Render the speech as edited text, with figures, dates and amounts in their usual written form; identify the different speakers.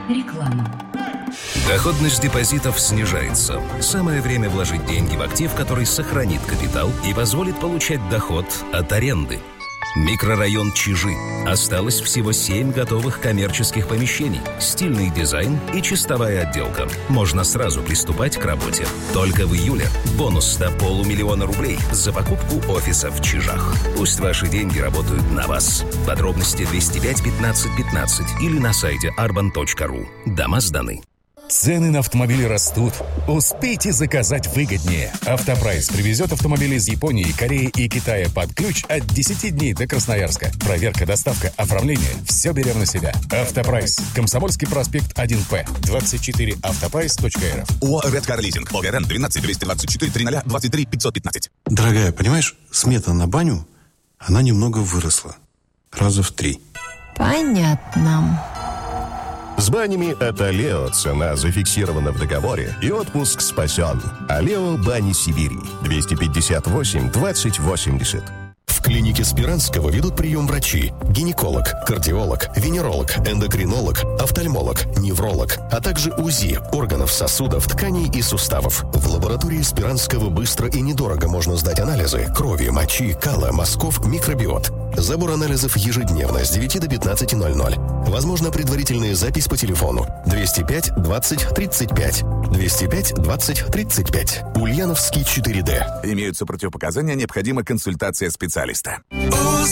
Speaker 1: Реклама.
Speaker 2: Доходность депозитов снижается. Самое время вложить деньги в актив, который сохранит капитал и позволит получать доход от аренды. Микрорайон Чижи. Осталось всего 7 готовых коммерческих помещений, стильный дизайн и чистовая отделка. Можно сразу приступать к работе. Только в июле бонус до 500 000 рублей за покупку офиса в Чижах. Пусть ваши деньги работают на вас. Подробности 205 15 15 или на сайте arban.ru. Дома сданы.
Speaker 3: Цены на автомобили растут. Успейте заказать выгоднее. Автопрайс привезет автомобили из Японии, Кореи и Китая под ключ от 10 дней до Красноярска. Проверка, доставка, оформление – все берем на себя. Автопрайс. Комсомольский проспект 1П. 24 автопрайс.рф.
Speaker 4: ОАО «Редкар Лизинг». ОГРН 12 224 30 23 515.
Speaker 5: Дорогая, понимаешь, смета на баню, она немного выросла. Раза в 3.
Speaker 6: Понятно.
Speaker 7: С банями от Алео цена зафиксирована в договоре и отпуск спасен. Алео Бани Сибири. 258 20 80.
Speaker 8: В клинике Спиранского ведут прием врачи: гинеколог, кардиолог, венеролог, эндокринолог, офтальмолог, невролог, а также УЗИ органов, сосудов, тканей и суставов. В лаборатории Спиранского быстро и недорого можно сдать анализы крови, мочи, кала, мазков, микробиот. Забор анализов ежедневно с 9 до 15:00. Возможно предварительная запись по телефону 205 20 35. 205 20 35. Ульяновский 4D.
Speaker 4: Имеются противопоказания, необходима консультация специалиста.